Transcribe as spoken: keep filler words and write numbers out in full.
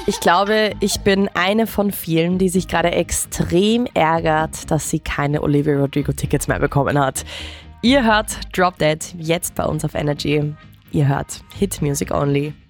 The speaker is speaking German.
Ich glaube, ich bin eine von vielen, die sich gerade extrem ärgert, dass sie keine Olivia Rodrigo-Tickets mehr bekommen hat. Ihr hört Drop Dead jetzt bei uns auf Energy. Ihr hört Hit Music Only.